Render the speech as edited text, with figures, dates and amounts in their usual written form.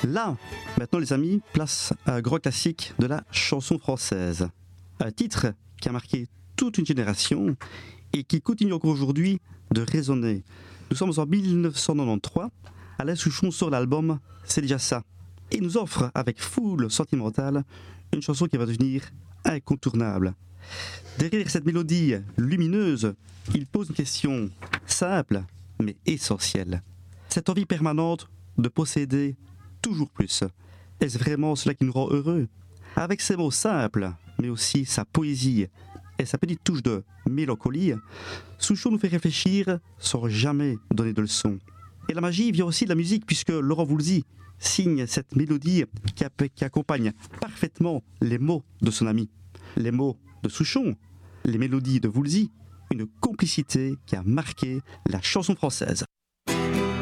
Là, maintenant les amis, place à un grand classique de la chanson française. Un titre qui a marqué toute une génération et qui continue encore aujourd'hui de résonner. Nous sommes en 1993, Alain Souchon sort l'album C'est déjà ça. Et il nous offre avec Foule sentimentale une chanson qui va devenir incontournable. Derrière cette mélodie lumineuse, il pose une question simple mais essentielle. Cette envie permanente de posséder toujours plus. Est-ce vraiment cela qui nous rend heureux? Avec ses mots simples, mais aussi sa poésie et sa petite touche de mélancolie, Souchon nous fait réfléchir sans jamais donner de leçons. Et la magie vient aussi de la musique, puisque Laurent Voulzy signe cette mélodie qui accompagne parfaitement les mots de son ami. Les mots de Souchon, les mélodies de Voulzy, une complicité qui a marqué la chanson française.